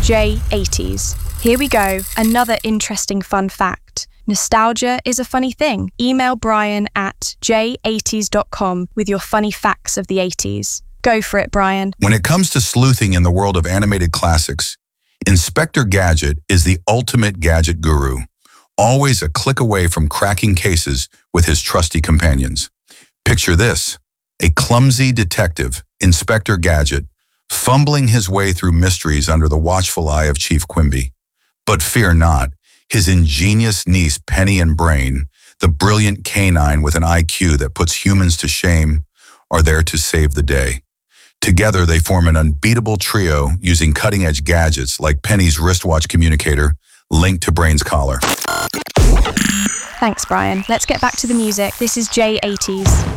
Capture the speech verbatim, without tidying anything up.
J eighties. Here we go, another interesting fun fact. Nostalgia is a funny thing. Email Brian at j eighties dot com with your funny facts of the eighties. Go for it, Brian. When it comes to sleuthing in the world of animated classics, Inspector Gadget is the ultimate gadget guru, always a click away from cracking cases with his trusty companions. Picture this, a clumsy detective, Inspector Gadget, fumbling his way through mysteries under the watchful eye of Chief Quimby. But fear not, his ingenious niece Penny and Brain, the brilliant canine with an I Q that puts humans to shame, are there to save the day. Together, they form an unbeatable trio using cutting-edge gadgets like Penny's wristwatch communicator linked to Brain's collar. Thanks, Brian. Let's get back to the music. This is J eighties.